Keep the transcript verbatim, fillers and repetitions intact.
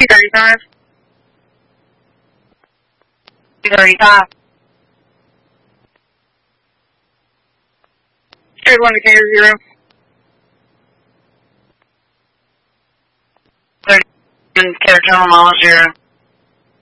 two thirty-five. two thirty-five. Third one to zero. Third, Carriage General Mall, zero.